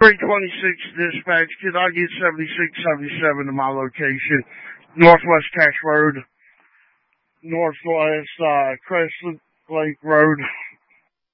326 dispatch, can I get 7677 to my location? Northwest Cash Road, Northwest Crescent Lake Road.